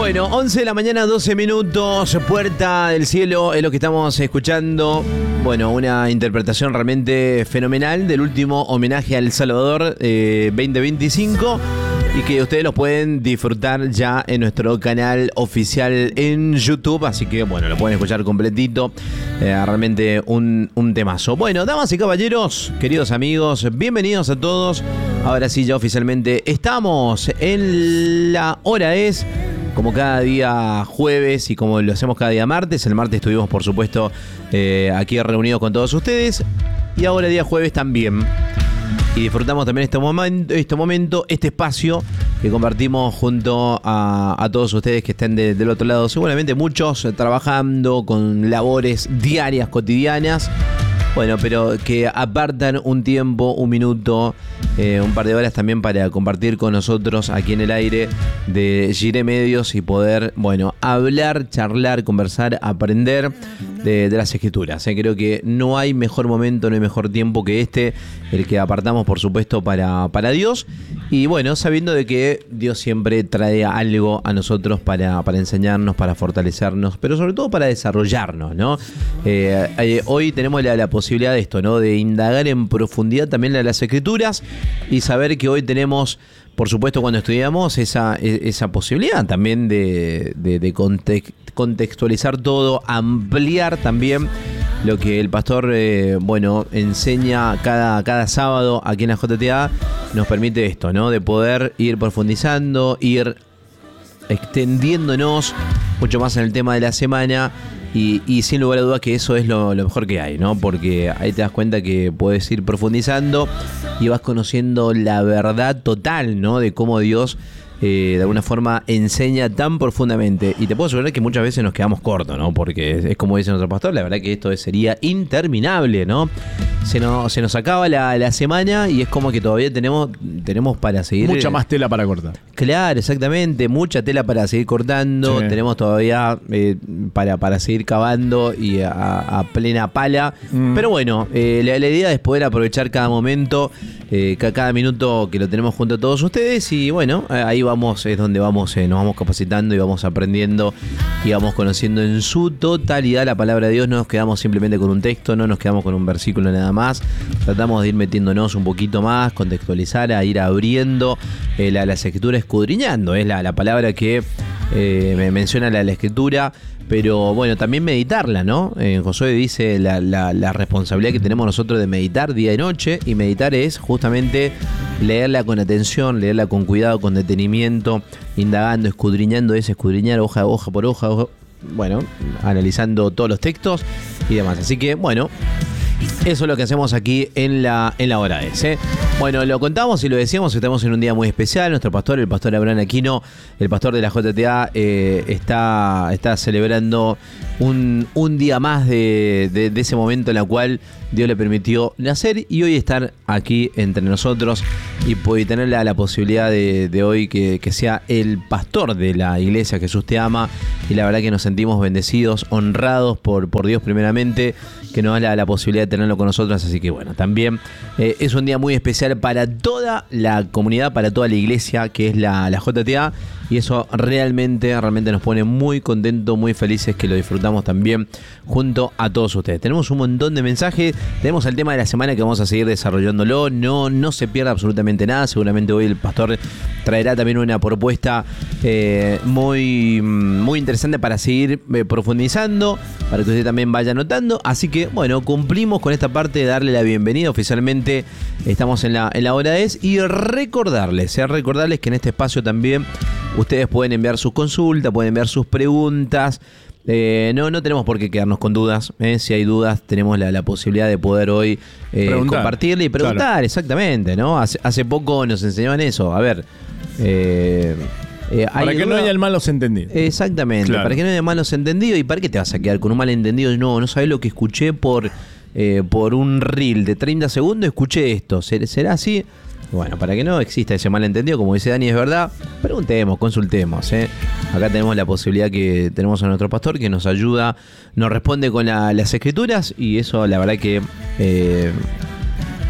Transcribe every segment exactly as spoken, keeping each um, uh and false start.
Bueno, once de la mañana, doce minutos, Puerta del Cielo es lo que estamos escuchando. Bueno, una interpretación realmente fenomenal del último homenaje a El Salvador eh, veinte veinticinco y que ustedes lo pueden disfrutar ya en nuestro canal oficial en YouTube, así que bueno, lo pueden escuchar completito, eh, realmente un, un temazo. Bueno, damas y caballeros, queridos amigos, bienvenidos a todos. Ahora sí, ya oficialmente estamos en la hora es... Como cada día jueves y como lo hacemos cada día martes. El martes estuvimos, por supuesto, eh, aquí reunidos con todos ustedes. Y ahora día jueves también. Y disfrutamos también este momento, este momento, este espacio que compartimos junto a, a todos ustedes que estén de, del otro lado. Seguramente muchos trabajando con labores diarias, cotidianas. Bueno, pero que apartan un tiempo, un minuto, eh, un par de horas también para compartir con nosotros aquí en el aire de Gire Medios y poder, bueno, hablar, charlar, conversar, aprender de, de las escrituras. Eh. Creo que no hay mejor momento, no hay mejor tiempo que este, el que apartamos, por supuesto, para, para Dios. Y bueno, sabiendo de que Dios siempre trae algo a nosotros para, para enseñarnos, para fortalecernos, pero sobre todo para desarrollarnos, ¿no? Eh, eh, hoy tenemos la, la posibilidad de esto, ¿no? De indagar en profundidad también las escrituras y saber que hoy tenemos, por supuesto, cuando estudiamos, esa, esa posibilidad también de, de, de contextualizar todo, ampliar también lo que el pastor, eh, bueno, enseña cada, cada sábado aquí en la J T A, nos permite esto, ¿no? De poder ir profundizando, ir extendiéndonos mucho más en el tema de la semana y, y sin lugar a dudas que eso es lo, lo mejor que hay, ¿no? Porque ahí te das cuenta que puedes ir profundizando y vas conociendo la verdad total, ¿no? De cómo Dios Eh, de alguna forma enseña tan profundamente, y te puedo asegurar que muchas veces nos quedamos cortos, ¿no? Porque es, es como dice nuestro pastor, la verdad que esto sería interminable, ¿no? Se nos, se nos acaba la, la semana y es como que todavía tenemos, tenemos para seguir. Mucha más tela para cortar. Claro, exactamente, mucha tela para seguir cortando, sí. Tenemos todavía eh, para, para seguir cavando y a, a plena pala, mm. Pero bueno, eh, la, la idea es poder aprovechar cada momento, eh, cada minuto que lo tenemos junto a todos ustedes y bueno, ahí vamos, es donde vamos, eh, nos vamos capacitando y vamos aprendiendo y vamos conociendo en su totalidad la palabra de Dios. No nos quedamos simplemente con un texto, no nos quedamos con un versículo nada más. Tratamos de ir metiéndonos un poquito más, contextualizar, a ir abriendo eh, la, las escrituras, escudriñando, es la, la palabra que eh, me menciona la, la escritura. Pero bueno, también meditarla, ¿no? Eh, Josué dice la, la, la responsabilidad que tenemos nosotros de meditar día y noche. Y meditar es justamente leerla con atención, leerla con cuidado, con detenimiento, indagando, escudriñando, es escudriñar hoja, hoja por hoja, hoja, bueno, analizando todos los textos y demás. Así que, bueno, eso es lo que hacemos aquí en la, en la hora S. ¿eh? Bueno, lo contamos y lo decíamos, estamos en un día muy especial. Nuestro pastor, el pastor Abraham Aquino, el pastor de la J T A, eh, está, está celebrando un, un día más de, de, de ese momento en el cual Dios le permitió nacer y hoy estar aquí entre nosotros y, y tener la, la posibilidad de, de hoy que, que sea el pastor de la iglesia Jesús Te Ama. Y la verdad que nos sentimos bendecidos, honrados por, por Dios primeramente, que nos da la, la posibilidad de tenerlo con nosotros. Así que bueno, también eh, es un día muy especial para toda la comunidad, para toda la iglesia que es la, la J T A. Y eso realmente, realmente nos pone muy contentos, muy felices que lo disfrutamos también junto a todos ustedes. Tenemos un montón de mensajes, tenemos el tema de la semana que vamos a seguir desarrollándolo, no, no se pierda absolutamente nada. Seguramente hoy el pastor traerá también una propuesta eh, muy, muy interesante para seguir eh, profundizando, para que usted también vaya anotando. Así que bueno, cumplimos con esta parte de darle la bienvenida oficialmente. Estamos en la, en la hora es y recordarles, eh, recordarles que en este espacio también ustedes pueden enviar sus consultas, pueden enviar sus preguntas. Eh, no, no tenemos por qué quedarnos con dudas. ¿eh? Si hay dudas, tenemos la, la posibilidad de poder hoy eh, compartirle y preguntar. Claro. Exactamente, ¿no? Hace, hace poco nos enseñaban eso. A ver. Eh, eh, para que duda? No haya el malos entendidos. Exactamente. Claro. Para que no haya malos entendidos. ¿Y para qué te vas a quedar con un malentendido? No, no sabes lo que escuché por, eh, por un reel de treinta segundos. Escuché esto. ¿Será así? Bueno, para que no exista ese malentendido, como dice Dani, es verdad, preguntemos, consultemos. ¿eh? Acá tenemos la posibilidad que tenemos a nuestro pastor que nos ayuda, nos responde con la, las escrituras y eso la verdad que eh,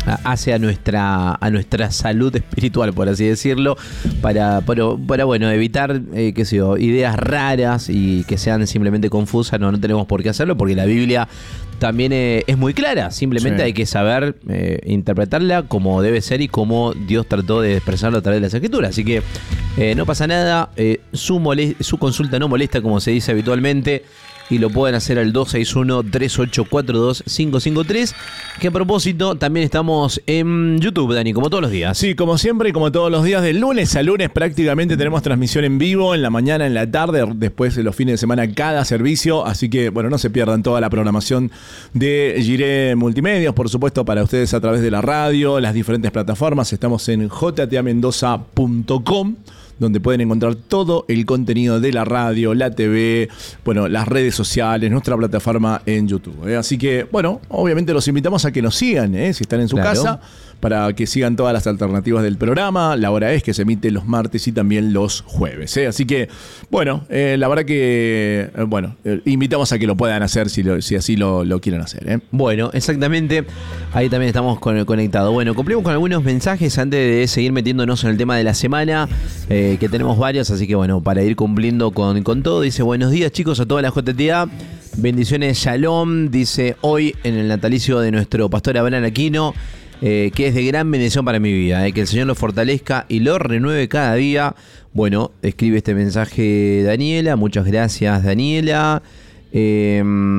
hace a nuestra a nuestra salud espiritual, por así decirlo, para, para, para bueno, evitar eh, qué sé yo, ideas raras y que sean simplemente confusas. No, no tenemos por qué hacerlo, porque la Biblia también eh, es muy clara. Simplemente sí. hay que saber eh, interpretarla como debe ser y como Dios trató de expresarlo a través de las Escrituras. Así que eh, no pasa nada. Eh, su, molest- su consulta no molesta, como se dice habitualmente. Y lo pueden hacer al dos seis uno, tres ocho cuatro dos, cinco cinco tres. Que a propósito, también estamos en YouTube, Dani, como todos los días. Sí, como siempre y como todos los días, de lunes a lunes prácticamente tenemos transmisión en vivo, en la mañana, en la tarde, después de los fines de semana, cada servicio. Así que, bueno, no se pierdan toda la programación de Jiré Multimedios, por supuesto, para ustedes a través de la radio, las diferentes plataformas. Estamos en j t a mendoza punto com, donde pueden encontrar todo el contenido de la radio, la T V, bueno, las redes sociales, nuestra plataforma en YouTube. ¿eh? Así que, bueno, obviamente los invitamos a que nos sigan, ¿eh? si están en su claro. casa, para que sigan todas las alternativas del programa. La hora es que se emite los martes y también los jueves. ¿eh? Así que, bueno, eh, la verdad que, eh, bueno, eh, invitamos a que lo puedan hacer si, lo, si así lo, lo quieren hacer. ¿eh? Bueno, exactamente. Ahí también estamos con, conectados. Bueno, cumplimos con algunos mensajes antes de seguir metiéndonos en el tema de la semana, eh, que tenemos varios, así que bueno, para ir cumpliendo con, con todo. Dice, buenos días chicos a toda la J T A. Bendiciones, Shalom. Dice, hoy en el natalicio de nuestro pastor Abraham Aquino, Eh, que es de gran bendición para mi vida, eh, que el Señor lo fortalezca y lo renueve cada día. Bueno, escribe este mensaje Daniela, muchas gracias Daniela. Eh,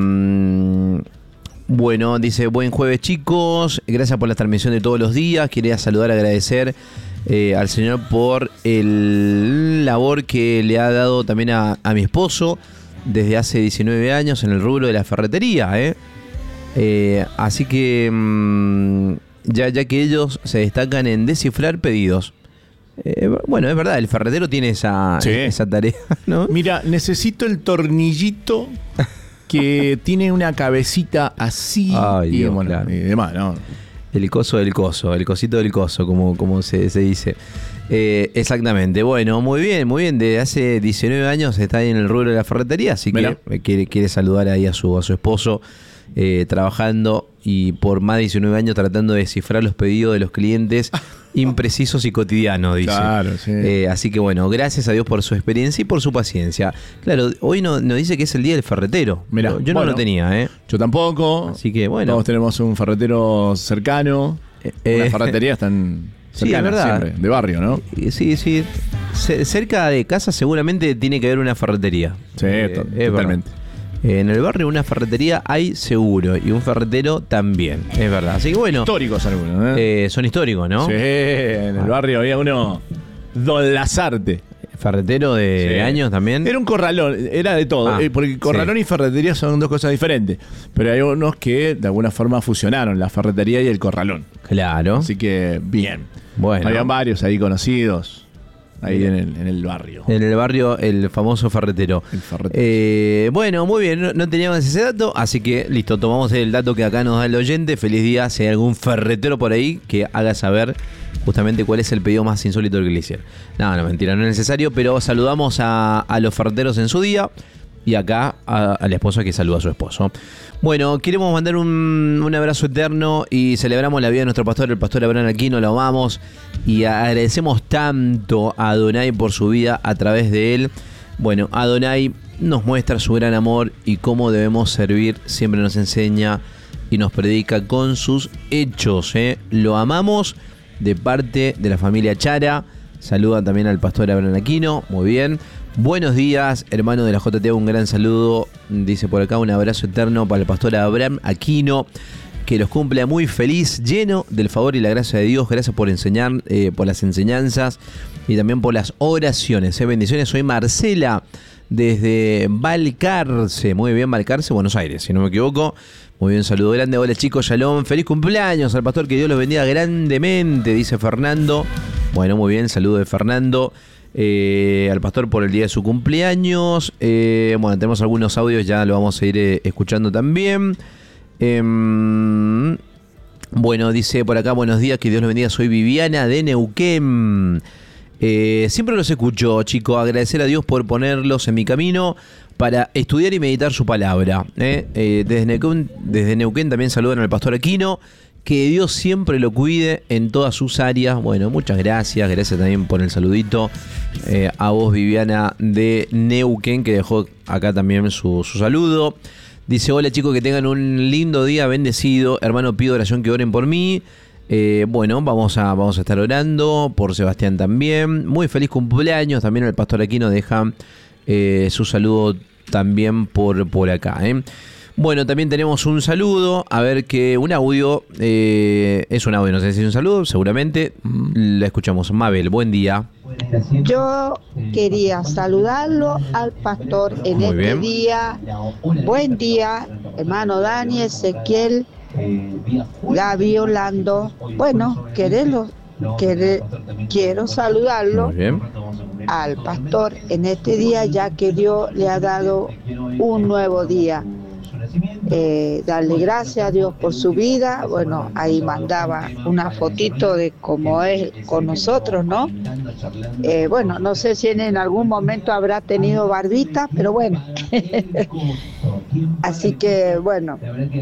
bueno, dice, buen jueves chicos, gracias por la transmisión de todos los días. Quería saludar, agradecer eh, al Señor por el labor que le ha dado también a, a mi esposo desde hace diecinueve años en el rubro de la ferretería. Eh. Eh, así que... Mmm, Ya, ya que ellos se destacan en descifrar pedidos. Eh, bueno, es verdad, el ferretero tiene esa, sí. esa tarea, ¿no? Mira, necesito el tornillito que tiene una cabecita así. Ay, y, Dios, bueno, claro. y demás, ¿no? El coso del coso, el cosito del coso, como, como se, se dice. Eh, exactamente. Bueno, muy bien, muy bien. Desde hace diecinueve años está ahí en el rubro de la ferretería, así Mira. que quiere, quiere saludar ahí a su, a su esposo, eh, trabajando y por más de diecinueve años tratando de descifrar los pedidos de los clientes imprecisos y cotidianos, dice. Claro, sí. Eh, así que bueno, gracias a Dios por su experiencia y por su paciencia. Claro, hoy nos no dice que es el día del ferretero. Mirá, yo bueno, no lo tenía, ¿eh? Yo tampoco. Así que bueno. Todos tenemos un ferretero cercano. Eh, Las ferreterías están cercanas, sí, es verdad. Siempre, de barrio, ¿no? Sí, sí. C- cerca de casa seguramente tiene que haber una ferretería. Sí, eh, to- totalmente. Verdad. En el barrio una ferretería hay seguro y un ferretero también, es verdad. Así que bueno. Históricos algunos, ¿eh? Eh, son históricos, ¿no? Sí, en el ah. barrio había uno, Don Lazarte. ¿Ferretero de sí. años también? Era un corralón, era de todo. Ah, porque corralón sí. y ferretería son dos cosas diferentes. Pero hay unos que de alguna forma fusionaron la ferretería y el corralón. Claro. Así que bien. Bueno. Habían varios ahí conocidos. Ahí en el, en el barrio. En el barrio, el famoso ferretero. El ferretero. Eh, bueno, muy bien, no, no teníamos ese dato, así que listo, tomamos el dato que acá nos da el oyente. Feliz día, si hay algún ferretero por ahí que haga saber justamente cuál es el pedido más insólito del que le hicieron. No, no, mentira, no es necesario, pero saludamos a, a los ferreteros en su día y acá a, a la esposa que saluda a su esposo. Bueno, queremos mandar un, un abrazo eterno y celebramos la vida de nuestro pastor, el pastor Abraham Aquino, lo amamos y agradecemos tanto a Adonai por su vida a través de él. Bueno, Adonai nos muestra su gran amor y cómo debemos servir, siempre nos enseña y nos predica con sus hechos, ¿eh? Lo amamos de parte de la familia Chara. Saluda también al pastor Abraham Aquino, muy bien. Buenos días, hermano de la J T A, un gran saludo. Dice por acá un abrazo eterno para el pastor Abraham Aquino, que los cumpla muy feliz, lleno del favor y la gracia de Dios. Gracias por enseñar, eh, por las enseñanzas y también por las oraciones. Eh. Bendiciones, soy Marcela desde Balcarce. Muy bien, Balcarce, Buenos Aires, si no me equivoco. Muy bien, saludo grande. Hola chicos, shalom. Feliz cumpleaños al pastor, que Dios los bendiga grandemente, dice Fernando. Bueno, muy bien, saludo de Fernando. Eh, al pastor por el día de su cumpleaños. Eh, bueno, tenemos algunos audios, ya lo vamos a ir eh, escuchando también. Eh, bueno, dice por acá, buenos días, que Dios los bendiga. Soy Viviana de Neuquén. Eh, siempre los escucho, chicos. Agradecer a Dios por ponerlos en mi camino para estudiar y meditar su palabra. Eh, eh, desde, Neuquén, desde Neuquén también saludan al pastor Aquino, que Dios siempre lo cuide en todas sus áreas. Bueno, muchas gracias, gracias también por el saludito eh, a vos, Viviana de Neuquén, que dejó acá también su, su saludo. Dice, hola chicos, que tengan un lindo día, bendecido. Hermano, pido oración que oren por mí. Eh, bueno, vamos a, vamos a estar orando por Sebastián también. Muy feliz cumpleaños. También el pastor aquí nos deja eh, su saludo también por, por acá. ¿eh? Bueno, también tenemos un saludo. A ver, que un audio. Eh, es un audio, no sé si es un saludo, seguramente. La escuchamos. Mabel, buen día. Yo quería saludarlo al pastor en Muy este bien. día. Buen día, hermano Dani, Ezequiel, Gaby, Orlando. Bueno, quererlo, querer, quiero saludarlo Muy bien. al pastor en este día, ya que Dios le ha dado un nuevo día. Eh, darle gracias a Dios por su vida. Bueno, ahí mandaba una fotito de cómo es con nosotros, ¿no? Eh, bueno, no sé si en algún momento habrá tenido barbita, pero bueno. Así que bueno,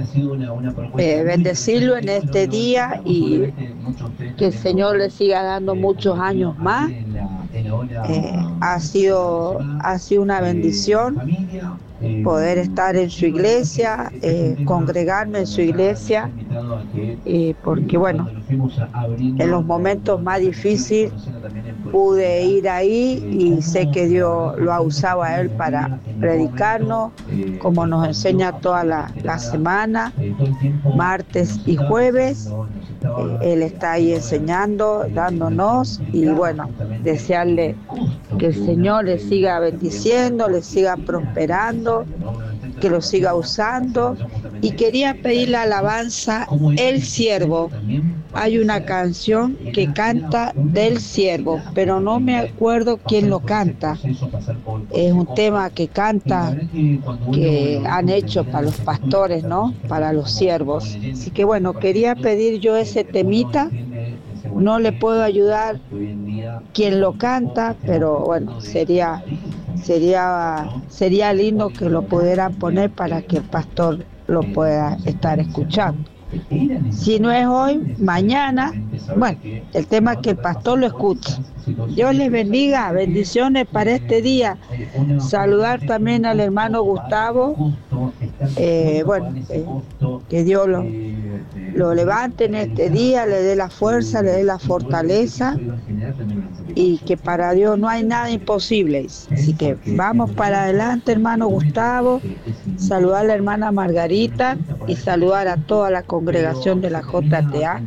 eh, bendecirlo en este día y que el Señor le siga dando muchos años más. Eh, ha sido, ha sido una bendición poder estar en su iglesia, eh, congregarme en su iglesia, eh, porque bueno, en los momentos más difíciles pude ir ahí y sé que Dios lo ha usado a él para predicarnos, como nos enseña toda la, la semana, martes y jueves. Eh, él está ahí enseñando, dándonos, y bueno, desearle que el Señor le siga bendiciendo, le siga prosperando, que lo siga usando. Y quería pedir la alabanza El Siervo. Hay una canción que canta del Siervo, pero no me acuerdo quién lo canta. Es un tema que canta, que han hecho para los pastores, ¿no? Para los siervos. Así que bueno, quería pedir yo ese temita. No le puedo ayudar quien lo canta, pero bueno, sería sería sería lindo que lo pudieran poner para que el pastor lo pueda estar escuchando. Si no es hoy, mañana. Bueno, el tema es que el pastor lo escuche. Dios les bendiga, bendiciones para este día. Saludar también al hermano Gustavo. Eh, bueno, eh, que Dios lo, lo levante en este día, le dé la fuerza, le dé la fortaleza, y que para Dios no hay nada imposible. Así que vamos para adelante, hermano Gustavo. Saludar a la hermana Margarita y saludar a toda la congregación de la J T A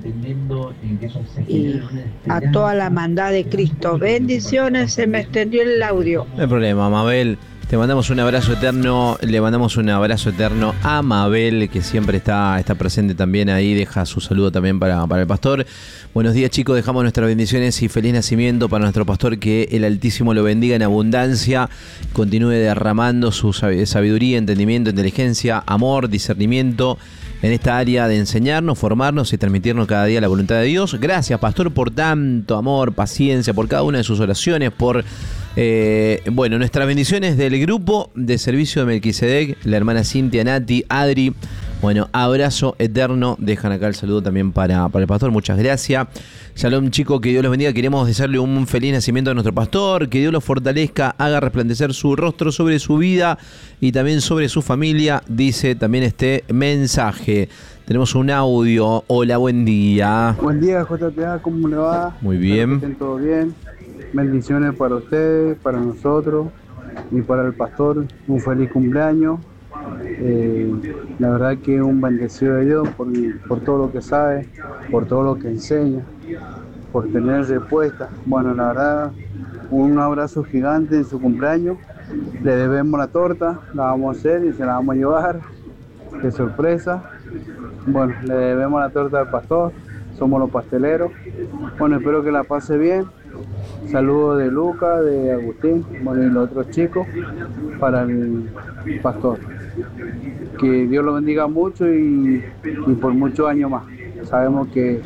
y a toda la hermandad de Cristo. Bendiciones, se me extendió el audio. No hay problema, Mabel. Te mandamos un abrazo eterno, le mandamos un abrazo eterno a Mabel, que siempre está, está presente también ahí, deja su saludo también para, para el pastor. Buenos días chicos, dejamos nuestras bendiciones y feliz nacimiento para nuestro pastor, que el Altísimo lo bendiga en abundancia, continúe derramando su sabiduría, entendimiento, inteligencia, amor, discernimiento en esta área de enseñarnos, formarnos y transmitirnos cada día la voluntad de Dios. Gracias, pastor, por tanto amor, paciencia, por cada una de sus oraciones, por eh, bueno, nuestras bendiciones del grupo de servicio de Melquisedec, la hermana Cintia, Nati, Adri. Bueno, abrazo eterno. Dejan acá el saludo también para, para el pastor. Muchas gracias. Shalom, chicos, que Dios los bendiga. Queremos desearle un feliz nacimiento a nuestro pastor. Que Dios los fortalezca, haga resplandecer su rostro sobre su vida y también sobre su familia. Dice también este mensaje. Tenemos un audio. Hola, buen día. Buen día, J T A, ¿cómo le va? Muy bien. Espero que estén todo bien. Bendiciones para ustedes, para nosotros y para el pastor. Un feliz cumpleaños. Eh, la verdad que un bendecido de Dios por, por todo lo que sabe, por todo lo que enseña, por tener respuesta. Bueno, la verdad, un abrazo gigante en su cumpleaños. Le debemos la torta, la vamos a hacer y se la vamos a llevar de sorpresa. Bueno, le debemos la torta al pastor, somos los pasteleros. Bueno, espero que la pase bien. Saludos de Luca, de Agustín, bueno, y los otros chicos para el pastor. Que Dios lo bendiga mucho y, y por muchos años más. Sabemos que,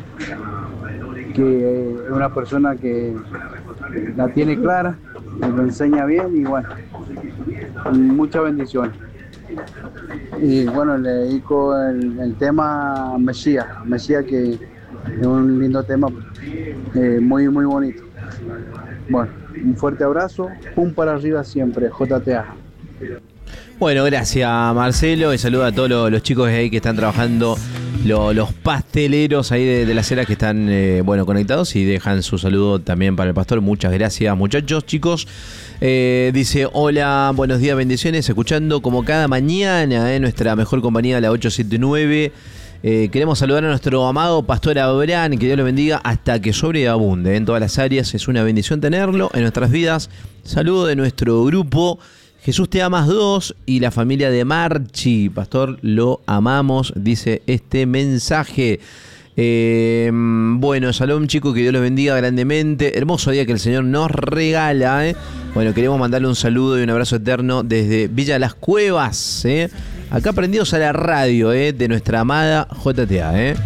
que es una persona que la tiene clara, lo enseña bien y bueno, muchas bendiciones. Y bueno, le dedico el, el tema Mesías, Mesías que es un lindo tema, eh, muy muy bonito. Bueno, un fuerte abrazo, pum para arriba siempre, J T A. Bueno, gracias Marcelo y saludo a todos los, los chicos ahí que están trabajando, lo, los pasteleros ahí de, de la acera que están eh, bueno conectados y dejan su saludo también para el pastor. Muchas gracias muchachos, chicos. Eh, dice, hola, buenos días, bendiciones, escuchando como cada mañana eh, nuestra mejor compañía, la ocho siete nueve. Eh, queremos saludar a nuestro amado pastor Abraham, que Dios lo bendiga hasta que sobreabunde en todas las áreas. Es una bendición tenerlo en nuestras vidas. Saludo de nuestro grupo Jesús te amas dos y la familia de Marchi. Pastor, lo amamos, dice este mensaje. Eh, bueno, shalom chicos, que Dios los bendiga grandemente. Hermoso día que el Señor nos regala. ¿eh? Bueno, queremos mandarle un saludo y un abrazo eterno desde Villa Las Cuevas. ¿eh? Acá prendidos a la radio ¿eh? de nuestra amada J T A. ¿eh?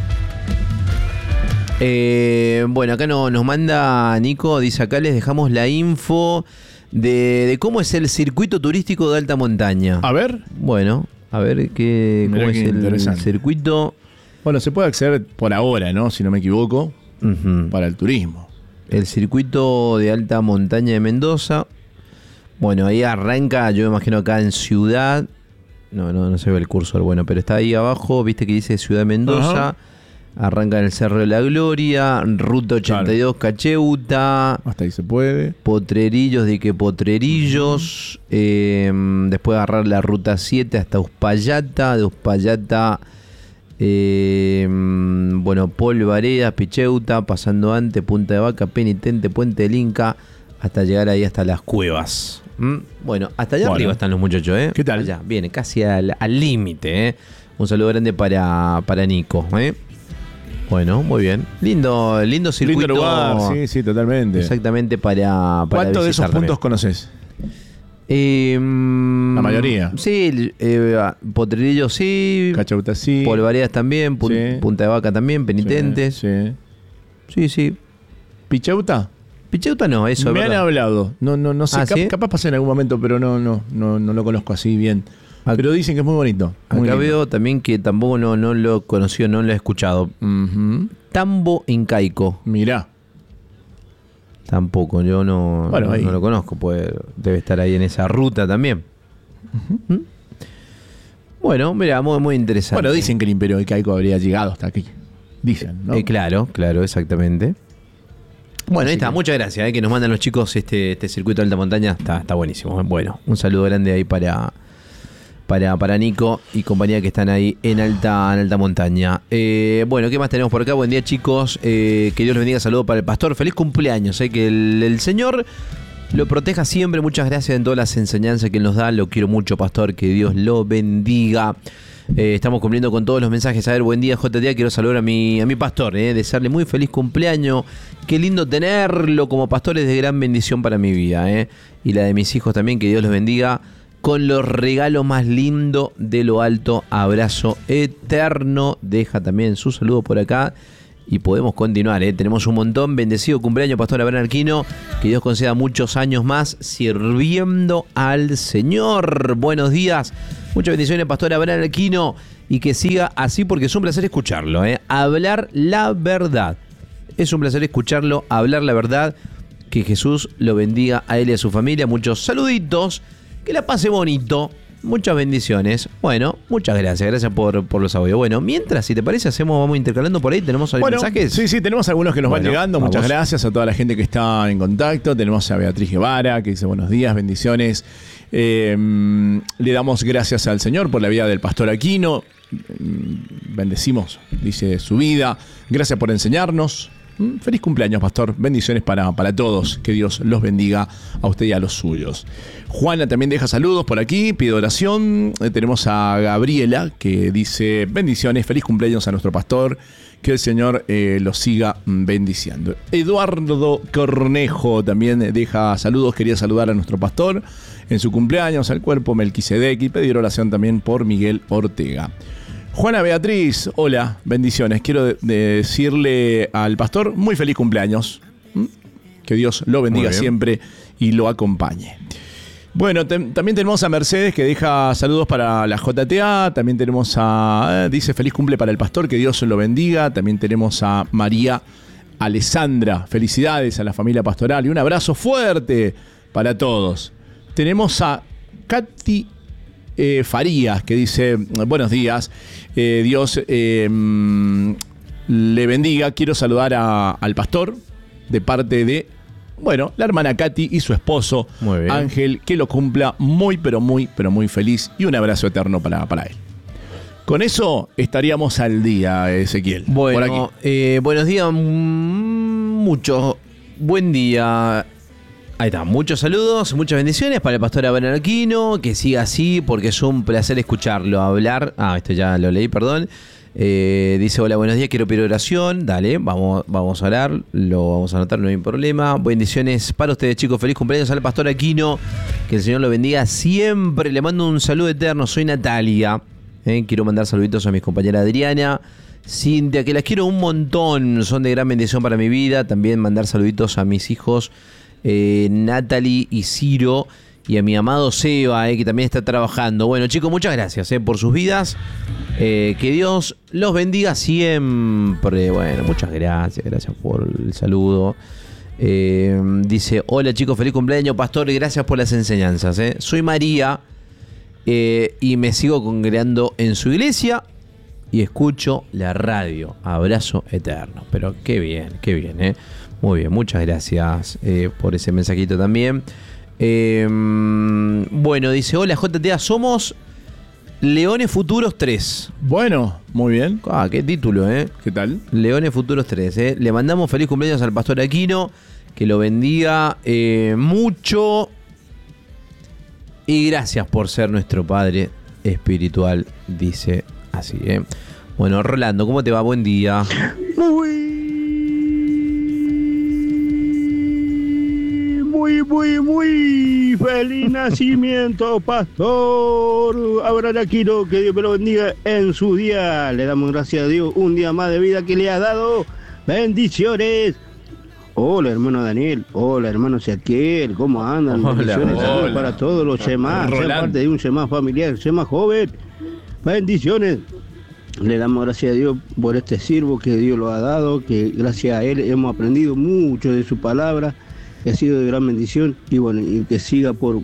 Eh, bueno, acá no, nos manda Nico, dice acá les dejamos la info de, de cómo es el circuito turístico de alta montaña. A ver. Bueno, a ver qué, cómo es el circuito. Bueno, se puede acceder por ahora, ¿no? Si no me equivoco, uh-huh. para el turismo. El circuito de alta montaña de Mendoza. Bueno, ahí arranca, yo me imagino acá en Ciudad. No, no, no se ve el cursor, bueno, pero está ahí abajo, viste que dice Ciudad Mendoza. Uh-huh. Arranca en el Cerro de la Gloria, Ruta ochenta y dos, claro. Cacheuta. Hasta ahí se puede. Potrerillos, de que Potrerillos. Uh-huh. eh, después agarrar la Ruta siete hasta Uspallata. De Uspallata, eh, bueno, Polvareda, Picheuta, pasando antes, Punta de Vaca, Penitente, Puente del Inca, hasta llegar ahí hasta las Cuevas. ¿Mm? Bueno, hasta allá bueno. arriba están los muchachos, ¿eh? ¿Qué tal? Allá, viene casi al límite, ¿eh? Un saludo grande para, para Nico, ¿eh? Bueno, muy bien. Lindo, lindo circuito. Lindo lugar, sí, sí, totalmente. Exactamente para, para ¿Cuántos de esos también. puntos conoces? Eh, La mayoría. Sí, eh, Potrerillos sí. Cachauta sí. Polvaredas también. Pun- sí. Punta de Vaca también. Penitentes. Sí. Sí, sí. sí. ¿Pichauta? Pichauta no, eso. Me han verdad. hablado. No, no, no sé. ¿Ah, cap- sí? Capaz pasé en algún momento, pero no, no, no, no lo conozco así bien. Pero dicen que es muy bonito. Muy Acá lindo. veo también que tampoco no, no lo he conocido, no lo he escuchado. Uh-huh. Tambo incaico. Mirá. Tampoco, yo no, bueno, no, no lo conozco, pues debe estar ahí en esa ruta también. Uh-huh. ¿Mm? Bueno, mira, muy, muy interesante. Bueno, dicen que el Imperio incaico habría llegado hasta aquí. Dicen, ¿no? Eh, claro, claro, exactamente. Bueno, Así ahí está, que... muchas gracias, eh, que nos mandan los chicos este, este circuito de alta montaña, está, está buenísimo. Bueno, un saludo grande ahí para, para, para Nico y compañía que están ahí en alta, en alta montaña. Eh, bueno, ¿qué más tenemos por acá? Buen día chicos, eh, que Dios los bendiga, saludo para el pastor, feliz cumpleaños, eh, que el, el Señor lo proteja siempre, muchas gracias en todas las enseñanzas que Él nos da, lo quiero mucho pastor, que Dios lo bendiga. Eh, estamos cumpliendo con todos los mensajes. A ver, buen día J T A, quiero saludar a mi, a mi pastor, eh, desearle muy feliz cumpleaños. Qué lindo tenerlo como pastor, es de gran bendición para mi vida, eh. Y la de mis hijos también, que Dios los bendiga con los regalos más lindos de lo alto. Abrazo eterno. Deja también su saludo por acá y podemos continuar, eh. Tenemos un montón. Bendecido cumpleaños pastor Abraham Arquino, que Dios conceda muchos años más sirviendo al Señor. Buenos días. Muchas bendiciones, pastor Abraham Arquino, y que siga así porque es un placer escucharlo, ¿eh? Hablar la verdad. Es un placer escucharlo, hablar la verdad. Que Jesús lo bendiga a él y a su familia. Muchos saluditos, que la pase bonito. Muchas bendiciones. Bueno, muchas gracias. Gracias por, por los audios. Bueno, mientras, si te parece, hacemos, vamos intercalando por ahí. ¿Tenemos algunos bueno, mensajes? Sí, sí, tenemos algunos que nos bueno, van llegando. Muchas vamos. gracias a toda la gente que está en contacto. Tenemos a Beatriz Guevara, que dice buenos días, bendiciones. Eh, le damos gracias al Señor por la vida del pastor Aquino. Bendecimos, dice, su vida. Gracias por enseñarnos. Feliz cumpleaños, pastor. Bendiciones para, para todos. Que Dios los bendiga a usted y a los suyos. Juana también deja saludos por aquí. Pide oración. Eh, tenemos a Gabriela que dice bendiciones. Feliz cumpleaños a nuestro pastor. Que el Señor eh, los siga bendiciendo. Eduardo Cornejo también deja saludos. Quería saludar a nuestro pastor en su cumpleaños, al cuerpo Melquisedec, y pedir oración también por Miguel Ortega. Juana Beatriz, hola, bendiciones. Quiero de- de decirle al pastor muy feliz cumpleaños. ¿Mm? Que Dios lo bendiga siempre y lo acompañe. Bueno, te, también tenemos a Mercedes que deja saludos para la J T A. También tenemos a, eh, dice feliz cumple para el pastor, que Dios lo bendiga. También tenemos a María Alessandra. Felicidades a la familia pastoral y un abrazo fuerte para todos. Tenemos a Katy eh, Farías que dice buenos días. Eh, Dios eh, le bendiga. Quiero saludar a, al pastor de parte de... Bueno, la hermana Katy y su esposo, Ángel, que lo cumpla muy, pero muy, pero muy feliz. Y un abrazo eterno para, para él. Con eso estaríamos al día, Ezequiel. Bueno, por aquí. Eh, buenos días, mucho. Buen día. Ahí está, muchos saludos, muchas bendiciones para el pastor Abraham Aquino. Que siga así, porque es un placer escucharlo hablar. Ah, esto ya lo leí, perdón. Eh, dice, hola, buenos días, quiero pedir oración. Dale, vamos, vamos a orar, lo vamos a anotar, no hay problema. Bendiciones para ustedes, chicos, feliz cumpleaños al pastor Aquino, que el Señor lo bendiga siempre. Le mando un saludo eterno, soy Natalia. eh, Quiero mandar saluditos a mis compañeras Adriana, Cintia, que las quiero un montón, son de gran bendición para mi vida. También mandar saluditos a mis hijos eh, Natalie y Ciro, y a mi amado Seba, eh, que también está trabajando. Bueno, chicos, muchas gracias eh, por sus vidas. Eh, que Dios los bendiga siempre. Bueno, muchas gracias. Gracias por el saludo. Eh, dice, hola chicos, feliz cumpleaños, pastor. Gracias por las enseñanzas. Eh. Soy María eh, y me sigo congregando en su iglesia y escucho la radio. Abrazo eterno. Pero qué bien, qué bien. Eh. Muy bien, muchas gracias eh, por ese mensajito también. Eh, bueno, dice, hola J T A, somos Leones Futuros tres. Bueno, muy bien. Ah, qué título, ¿eh? ¿Qué tal? Leones Futuros tres, ¿eh? Le mandamos feliz cumpleaños al pastor Aquino, que lo bendiga eh, mucho. Y gracias por ser nuestro padre espiritual, dice así, ¿eh? Bueno, Rolando, ¿cómo te va? Buen día. Muy, muy, muy, muy feliz nacimiento, pastor Abraham Aquino, que Dios me lo bendiga en su día. Le damos gracias a Dios, un día más de vida que le ha dado. Bendiciones. Hola, hermano Daniel. Hola, hermano Ezequiel. ¿Cómo andan? Hola, bendiciones hola. para todos los Shemás, ser parte de un Shemá familiar, Shemá joven. Bendiciones. Le damos gracias a Dios por este siervo que Dios lo ha dado, que gracias a él hemos aprendido mucho de su palabra, que ha sido de gran bendición, y bueno, y que siga por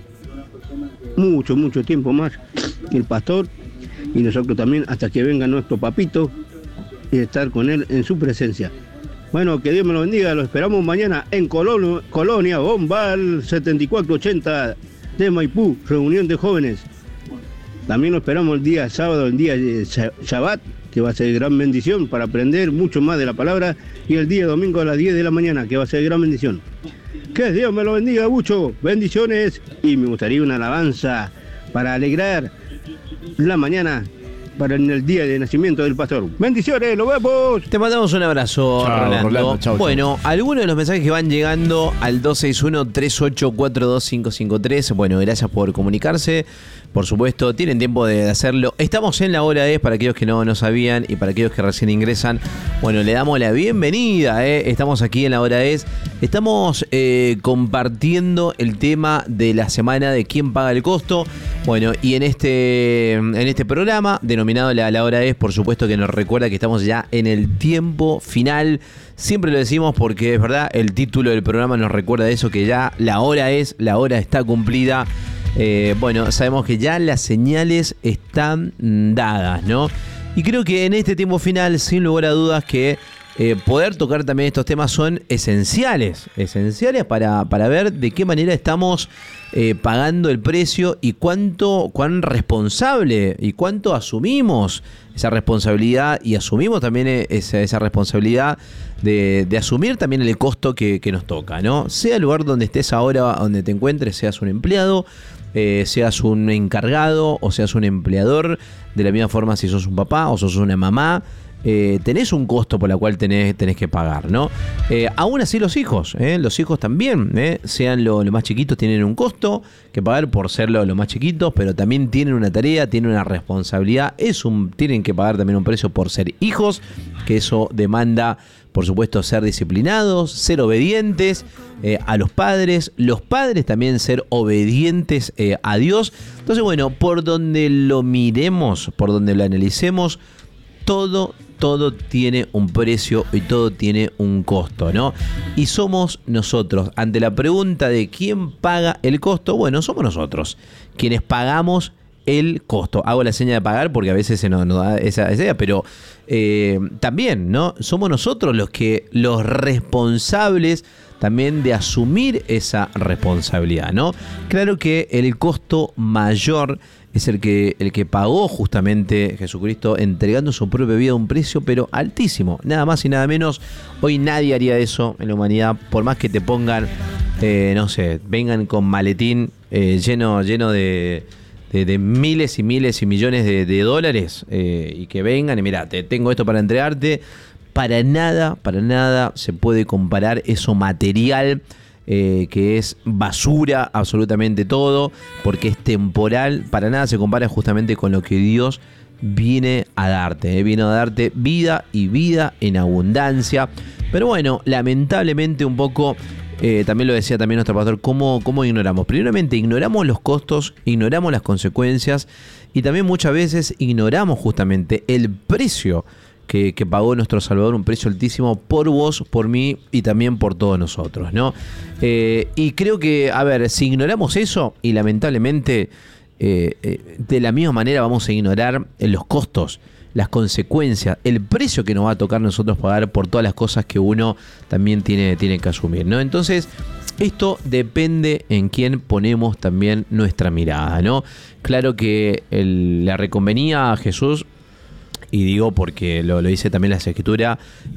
mucho, mucho tiempo más el pastor, y nosotros también, hasta que venga nuestro papito, y estar con él en su presencia. Bueno, que Dios me lo bendiga, lo esperamos mañana en Colonia, Colonia Bombal setenta y cuatro ochenta de Maipú, reunión de jóvenes. También lo esperamos el día sábado, el día de Shabbat, que va a ser gran bendición para aprender mucho más de la palabra, y el día domingo a las diez de la mañana, que va a ser gran bendición. Que Dios me lo bendiga mucho, bendiciones, y me gustaría una alabanza para alegrar la mañana para en el día de nacimiento del pastor. Bendiciones, nos vemos. Te mandamos un abrazo, Chao, Rolando. Rolando. Chau, bueno, chau. algunos de los mensajes que van llegando al dos seis uno, tres ocho cuatro dos cinco cinco tres. Bueno, gracias por comunicarse. Por supuesto, tienen tiempo de hacerlo. Estamos en la hora es, para aquellos que no, no sabían y para aquellos que recién ingresan. Bueno, le damos la bienvenida. ¿eh? Estamos aquí en la hora es. Estamos eh, compartiendo el tema de la semana de quién paga el costo. Bueno, y en este, en este programa, denominado la, la hora es, por supuesto que nos recuerda que estamos ya en el tiempo final. Siempre lo decimos porque es verdad, el título del programa nos recuerda eso, que ya la hora es, la hora está cumplida. Eh, bueno, sabemos que ya las señales están dadas, ¿no? Y creo que en este tiempo final, sin lugar a dudas, que eh, poder tocar también estos temas son esenciales, esenciales para, para ver de qué manera estamos eh, pagando el precio y cuánto, cuán responsable y cuánto asumimos esa responsabilidad, y asumimos también esa, esa responsabilidad de, de asumir también el costo que, que nos toca, ¿no? Sea el lugar donde estés ahora, donde te encuentres, seas un empleado, Eh, seas un encargado o seas un empleador, de la misma forma si sos un papá o sos una mamá, eh, tenés un costo por el cual tenés, tenés que pagar, ¿no? Eh, aún así los hijos, ¿eh? los hijos también, ¿eh? sean los lo más chiquitos, tienen un costo que pagar por ser los lo más chiquitos, pero también tienen una tarea, tienen una responsabilidad, es un, tienen que pagar también un precio por ser hijos, que eso demanda, por supuesto, ser disciplinados, ser obedientes eh, a los padres, los padres también ser obedientes eh, a Dios. Entonces, bueno, por donde lo miremos, por donde lo analicemos, todo, todo tiene un precio y todo tiene un costo, ¿no? Y somos nosotros, ante la pregunta de quién paga el costo, bueno, somos nosotros, quienes pagamos el costo. Hago la seña de pagar porque a veces se nos, nos da esa, esa idea, pero eh, también, ¿no? Somos nosotros los que, los responsables también de asumir esa responsabilidad, ¿no? Claro que el costo mayor es el que, el que pagó justamente Jesucristo entregando su propia vida a un precio pero altísimo, nada más y nada menos. Hoy nadie haría eso en la humanidad, por más que te pongan, eh, no sé, vengan con maletín eh, lleno, lleno de, de, de miles y miles y millones de, de dólares eh, y que vengan y mira, te tengo esto para entregarte. Para nada, para nada se puede comparar eso material, Eh, que es basura absolutamente todo, porque es temporal, para nada se compara justamente con lo que Dios viene a darte, eh, viene a darte vida y vida en abundancia. Pero bueno, lamentablemente un poco, eh, también lo decía también nuestro pastor, ¿cómo, cómo ignoramos? Primeramente ignoramos los costos, ignoramos las consecuencias y también muchas veces ignoramos justamente el precio Que, que pagó nuestro Salvador, un precio altísimo por vos, por mí y también por todos nosotros, ¿no? Eh, y creo que, a ver, si ignoramos eso, y lamentablemente eh, eh, de la misma manera vamos a ignorar los costos, las consecuencias, el precio que nos va a tocar nosotros pagar por todas las cosas que uno también tiene, tiene que asumir, ¿no? Entonces, esto depende en quién ponemos también nuestra mirada, ¿no? Claro que el, la reconvenía a Jesús. Y digo porque lo, lo dice también la Escritura,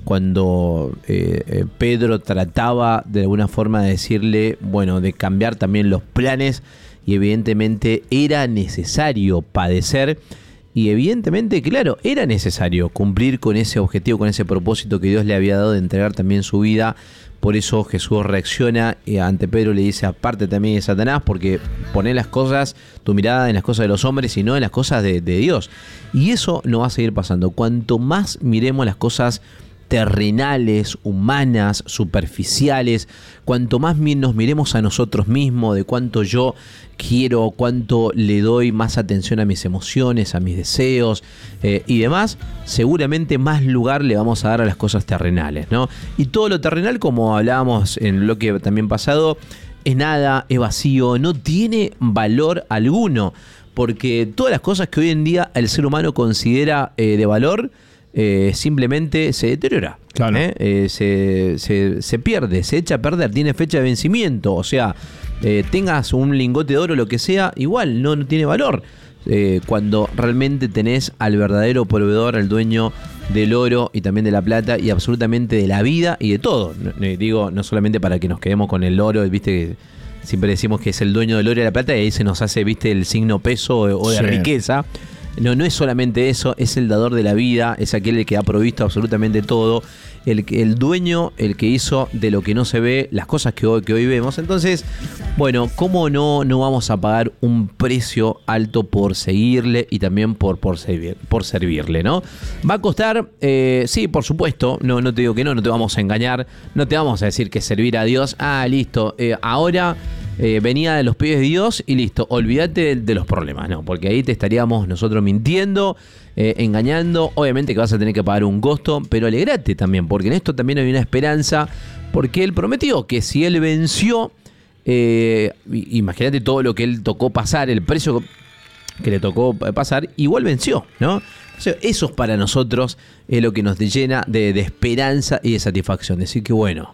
cuando eh, eh, Pedro trataba de alguna forma de decirle, bueno, de cambiar también los planes, y evidentemente era necesario padecer, y evidentemente, claro, era necesario cumplir con ese objetivo, con ese propósito que Dios le había dado de entregar también su vida. Por eso Jesús reacciona y ante Pedro le dice, aparte también de Satanás, porque poné las cosas, tu mirada en las cosas de los hombres y no en las cosas de, de Dios. Y eso no va a seguir pasando. Cuanto más miremos las cosas terrenales, humanas, superficiales, cuanto más nos miremos a nosotros mismos, de cuánto yo quiero, cuánto le doy más atención a mis emociones, a mis deseos eh, y demás, seguramente más lugar le vamos a dar a las cosas terrenales, ¿no? Y todo lo terrenal, como hablábamos en el bloque también pasado, es nada, es vacío, no tiene valor alguno, porque todas las cosas que hoy en día el ser humano considera eh, de valor, Eh, simplemente se deteriora, claro. ¿eh? Eh, se, se, se pierde, se echa a perder, tiene fecha de vencimiento, o sea, eh, tengas un lingote de oro o lo que sea, igual no, no tiene valor. Eh, cuando realmente tenés al verdadero proveedor, al dueño del oro y también de la plata y absolutamente de la vida y de todo. Eh, digo, no solamente para que nos quedemos con el oro, viste, siempre decimos que es el dueño del oro y de la plata y ahí se nos hace, viste, el signo peso o de sí. riqueza. No, no es solamente eso, es el dador de la vida, es aquel el que ha provisto absolutamente todo, el, el dueño, el que hizo de lo que no se ve, las cosas que hoy, que hoy vemos. Entonces, bueno, ¿cómo no, no vamos a pagar un precio alto por seguirle y también por, por, servir, por servirle, ¿no? Va a costar, eh, sí, por supuesto, no, no te digo que no, no te vamos a engañar, no te vamos a decir que servir a Dios, ah, listo, eh, ahora... Eh, venía de los pies de Dios y listo, olvídate de, de los problemas, no, porque ahí te estaríamos nosotros mintiendo, eh, engañando. Obviamente que vas a tener que pagar un costo, pero alegrate también, porque en esto también hay una esperanza, porque Él prometió que si Él venció, eh, imagínate todo lo que Él tocó pasar, el precio que le tocó pasar, igual venció, ¿no? O sea, eso es para nosotros es lo que nos llena de, de esperanza y de satisfacción, decir que bueno,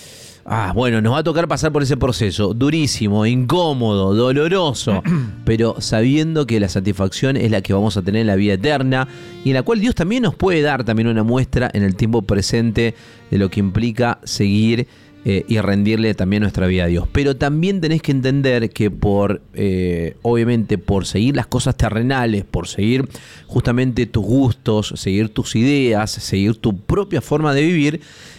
Ah, bueno, nos va a tocar pasar por ese proceso durísimo, incómodo, doloroso, pero sabiendo que la satisfacción es la que vamos a tener en la vida eterna y en la cual Dios también nos puede dar también una muestra en el tiempo presente de lo que implica seguir eh, y rendirle también nuestra vida a Dios. Pero también tenés que entender que por, eh, obviamente, por seguir las cosas terrenales, por seguir justamente tus gustos, seguir tus ideas, seguir tu propia forma de vivir,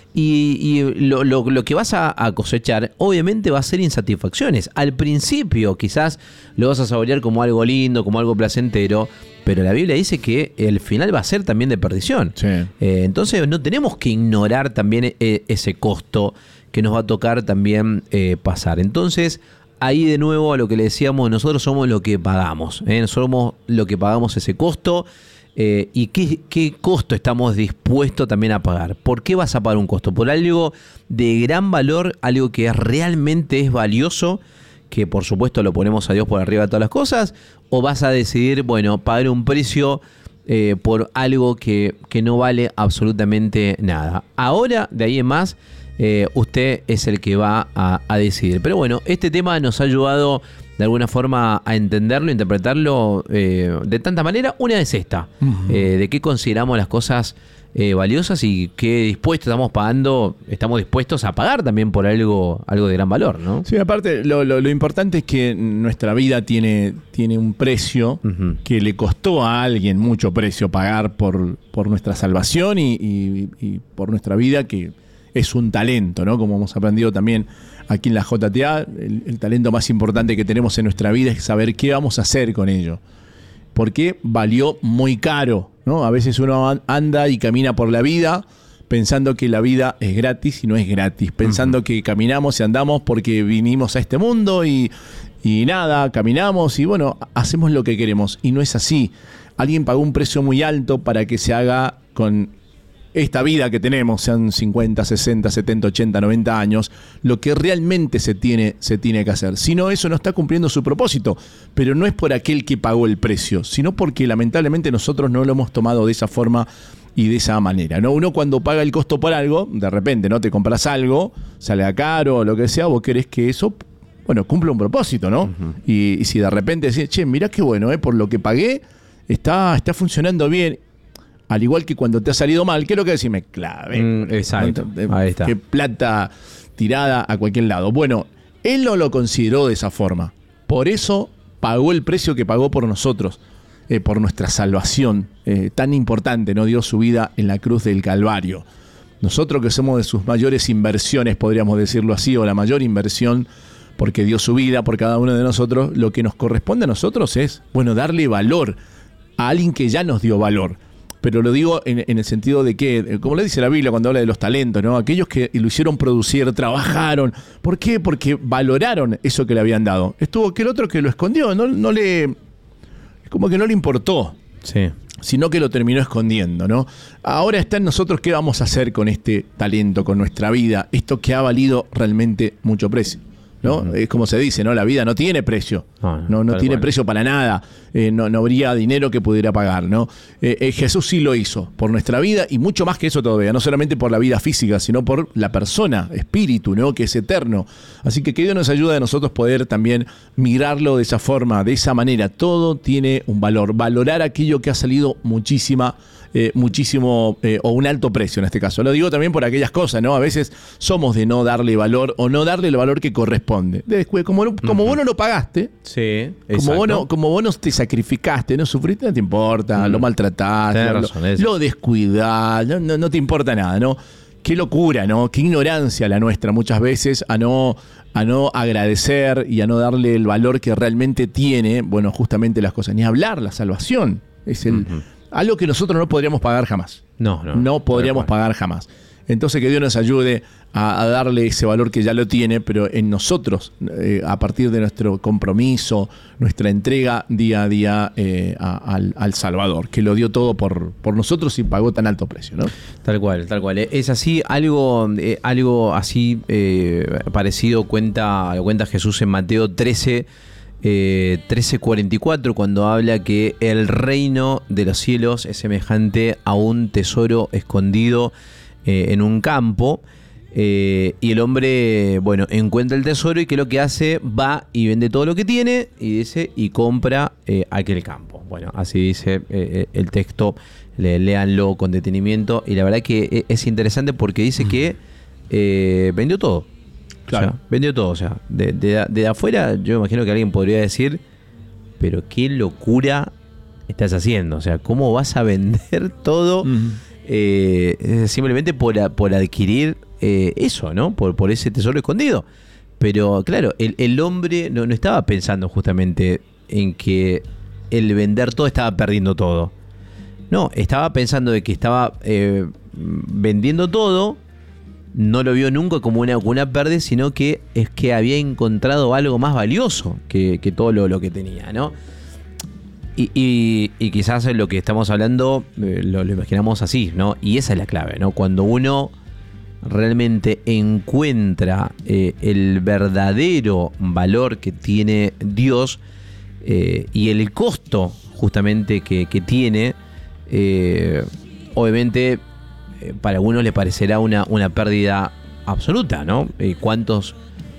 y, y lo, lo, lo que vas a, a cosechar, obviamente va a ser insatisfacciones. Al principio quizás lo vas a saborear como algo lindo, como algo placentero, pero la Biblia dice que el final va a ser también de perdición. Sí. Eh, entonces no tenemos que ignorar también eh, ese costo que nos va a tocar también eh, pasar. Entonces, ahí de nuevo a lo que le decíamos, nosotros somos lo que pagamos, ¿eh? Somos lo que pagamos ese costo. Eh, ¿Y qué, qué costo estamos dispuestos también a pagar? ¿Por qué vas a pagar un costo? Por algo de gran valor, algo que realmente es valioso, que por supuesto lo ponemos a Dios por arriba de todas las cosas, o vas a decidir, bueno, pagar un precio eh, por algo que, que no vale absolutamente nada. Ahora, de ahí en más, eh, usted es el que va a, a decidir. Pero bueno, este tema nos ha ayudado de alguna forma a entenderlo, interpretarlo eh, de tanta manera. Una es esta, uh-huh. eh, de qué consideramos las cosas eh, valiosas y qué dispuestos estamos pagando, estamos dispuestos a pagar también por algo, algo de gran valor, ¿no? Sí, aparte lo, lo, lo importante es que nuestra vida tiene, tiene un precio uh-huh. que le costó a alguien mucho precio pagar por, por nuestra salvación y, y, y por nuestra vida, que es un talento, ¿no? Como hemos aprendido también aquí en la J T A, el, el talento más importante que tenemos en nuestra vida es saber qué vamos a hacer con ello. Porque valió muy caro, ¿no? A veces uno anda y camina por la vida pensando que la vida es gratis y no es gratis. Pensando uh-huh. que caminamos y andamos porque vinimos a este mundo y, y nada, caminamos y bueno, hacemos lo que queremos. Y no es así. Alguien pagó un precio muy alto para que se haga con esta vida que tenemos, sean cincuenta, sesenta, setenta, ochenta, noventa años, lo que realmente se tiene, se tiene que hacer. Si no, eso no está cumpliendo su propósito, pero no es por aquel que pagó el precio, sino porque lamentablemente nosotros no lo hemos tomado de esa forma y de esa manera, ¿no? Uno cuando paga el costo por algo, de repente, ¿no? Te compras algo, sale a caro o lo que sea, vos querés que eso, bueno, cumpla un propósito, ¿no? Uh-huh. Y, y si de repente decís, che, mirá qué bueno, ¿eh? Por lo que pagué, está, está funcionando bien. Al igual que cuando te ha salido mal, ¿qué es lo que decís? Me clave. Mm, exacto. Ahí está. Qué plata tirada a cualquier lado. Bueno, él no lo consideró de esa forma. Por eso pagó el precio que pagó por nosotros, eh, por nuestra salvación. Eh, tan importante, ¿no? Dio su vida en la cruz del Calvario. Nosotros que somos de sus mayores inversiones, podríamos decirlo así, o la mayor inversión, porque dio su vida por cada uno de nosotros, lo que nos corresponde a nosotros es, bueno, darle valor a alguien que ya nos dio valor. Pero lo digo en, en el sentido de que, como le dice la Biblia cuando habla de los talentos, ¿no? Aquellos que lo hicieron producir, trabajaron. ¿Por qué? Porque valoraron eso que le habían dado. Estuvo aquel otro que lo escondió, no, no le... Es como que no le importó. Sí. Sino que lo terminó escondiendo, ¿no? Ahora está en nosotros qué vamos a hacer con este talento, con nuestra vida, esto que ha valido realmente mucho precio, ¿no? Uh-huh. Es como se dice, ¿no? La vida no tiene precio, no, no, no, no tiene cual. precio para nada, eh, no, no habría dinero que pudiera pagar, ¿no? Eh, eh, Jesús sí lo hizo por nuestra vida y mucho más que eso todavía, no solamente por la vida física, sino por la persona, espíritu, ¿no? Que es eterno. Así que que Dios nos ayude a nosotros poder también mirarlo de esa forma, de esa manera. Todo tiene un valor, valorar aquello que ha salido muchísima Eh, muchísimo eh, o un alto precio en este caso. Lo digo también por aquellas cosas, ¿no? A veces somos de no darle valor o no darle el valor que corresponde. Después, como, como uh-huh. vos no lo pagaste, sí, como vos, no, como vos no te sacrificaste, no sufriste, no te importa, uh-huh. lo maltrataste, lo, razón, lo descuidás, no, no, no te importa nada, ¿no? Qué locura, ¿no? Qué ignorancia la nuestra muchas veces a no, a no agradecer y a no darle el valor que realmente tiene, bueno, justamente las cosas. Ni hablar, la salvación. Es el... Uh-huh. Algo que nosotros no podríamos pagar jamás. No, no. No podríamos pagar jamás. Entonces que Dios nos ayude a, a darle ese valor que ya lo tiene, pero en nosotros, eh, a partir de nuestro compromiso, nuestra entrega día a día eh, a, al, al Salvador, que lo dio todo por, por nosotros y pagó tan alto precio, ¿no? Tal cual, tal cual. Es así, algo, eh, algo así eh, parecido cuenta, cuenta Jesús en Mateo trece. Eh, trece cuarenta y cuatro, cuando habla que el reino de los cielos es semejante a un tesoro escondido eh, en un campo, eh, y el hombre, bueno, encuentra el tesoro y que lo que hace, va y vende todo lo que tiene y dice y compra eh, aquel campo. Bueno, así dice eh, el texto, le, léanlo con detenimiento y la verdad que es interesante porque dice que eh, vendió todo. Claro. O sea, vendió todo. O sea, de, de, de afuera yo imagino que alguien podría decir, pero qué locura estás haciendo. O sea, ¿cómo vas a vender todo uh-huh. eh, simplemente por, a, por adquirir eh, eso, ¿no? Por, por ese tesoro escondido. Pero claro, el, el hombre no, no estaba pensando justamente en que el vender todo estaba perdiendo todo. No, estaba pensando de que estaba eh, vendiendo todo, no lo vio nunca como una, una pérdida, sino que es que había encontrado algo más valioso que, que todo lo, lo que tenía, ¿no? Y, y, y quizás lo que estamos hablando eh, lo, lo imaginamos así, ¿no? Y esa es la clave, ¿no? Cuando uno realmente encuentra eh, el verdadero valor que tiene Dios eh, y el costo justamente que, que tiene, eh, obviamente eh, para algunos le parecerá una, una pérdida absoluta, ¿no? Eh, ¿Cuántos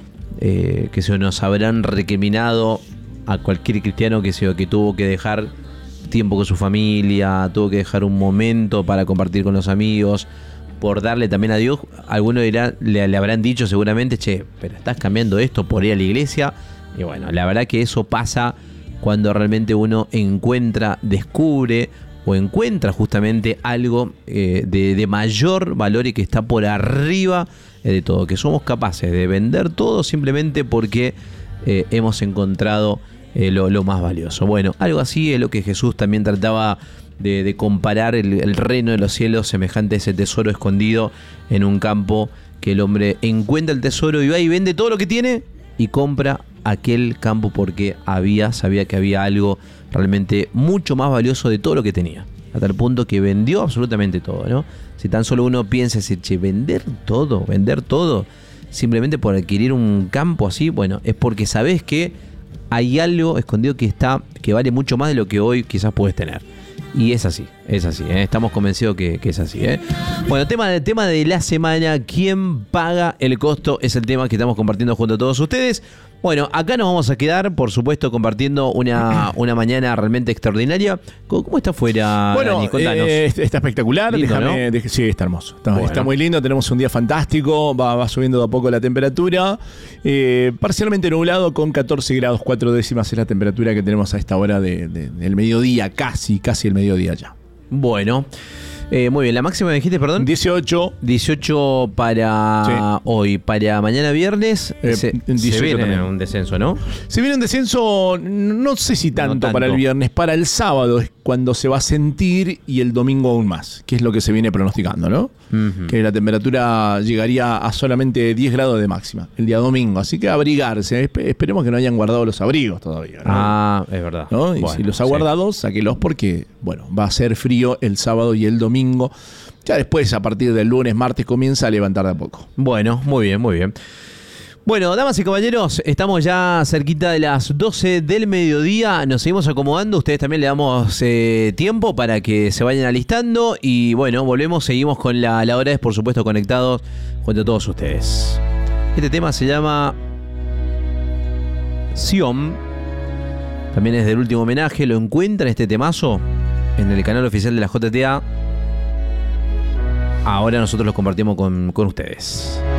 eh, que se nos habrán recriminado a cualquier cristiano que, se, que tuvo que dejar tiempo con su familia, tuvo que dejar un momento para compartir con los amigos, por darle también a Dios? Algunos dirán, le, le habrán dicho seguramente, che, pero estás cambiando esto por ir a la iglesia. Y bueno, la verdad que eso pasa cuando realmente uno encuentra, descubre o encuentra justamente algo eh, de, de mayor valor y que está por arriba eh, de todo, que somos capaces de vender todo simplemente porque eh, hemos encontrado eh, lo, lo más valioso. Bueno, algo así es lo que Jesús también trataba de, de comparar el, el reino de los cielos, semejante a ese tesoro escondido en un campo, que el hombre encuentra el tesoro y va y vende todo lo que tiene y compra aquel campo porque había, sabía que había algo realmente mucho más valioso de todo lo que tenía, a tal punto que vendió absolutamente todo, ¿no? Si tan solo uno piensa, si, che, vender todo, vender todo, simplemente por adquirir un campo así, bueno, es porque sabés que hay algo escondido que está, que vale mucho más de lo que hoy quizás puedes tener. Y es así, es así, ¿eh? Estamos convencidos que, que es así, ¿eh? Bueno, tema de, tema de la semana, ¿quién paga el costo? Es el tema que estamos compartiendo junto a todos ustedes. Bueno, acá nos vamos a quedar, por supuesto, compartiendo una, una mañana realmente extraordinaria. ¿Cómo, cómo está afuera, bueno, Dani? Contanos. Eh, está espectacular. Lindo, Déjame, ¿no? deje, sí, está hermoso. Está, Bueno. está muy lindo. Tenemos un día fantástico. Va, va subiendo de a poco la temperatura. Eh, parcialmente nublado con catorce grados cuatro décimas es la temperatura que tenemos a esta hora de, de, del mediodía. Casi, casi el mediodía ya. Bueno. Eh, muy bien, la máxima me dijiste, perdón. dieciocho. dieciocho para Sí. hoy. Para mañana viernes Eh, se, dieciocho se viene también. un descenso, ¿no? Se viene un descenso, no sé si tanto, No tanto. para el viernes, para el sábado es cuando se va a sentir y el domingo aún más, que es lo que se viene pronosticando, ¿no? Uh-huh. Que la temperatura llegaría a solamente diez grados de máxima el día domingo, así que abrigarse. Espe- esperemos que no hayan guardado los abrigos todavía, ¿no? Ah, es verdad. ¿No? Y Bueno, si los ha sí. guardado, sáquelos porque, bueno, va a ser frío el sábado y el domingo. Ya después, a partir del lunes, martes, comienza a levantar de a poco. Bueno, muy bien, muy bien. Bueno, damas y caballeros, estamos ya cerquita de las doce del mediodía, nos seguimos acomodando, ustedes también le damos eh, tiempo para que se vayan alistando y bueno, volvemos, seguimos con la, la hora es, por supuesto, conectados junto a todos ustedes. Este tema se llama Sion, también es del último homenaje, lo encuentran este temazo en el canal oficial de la J T A. Ahora nosotros lo compartimos con, con ustedes.